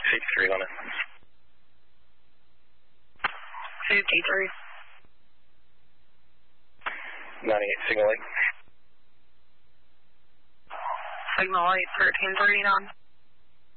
53 on it. 53. 98, signal 8. Signal 8, 1339.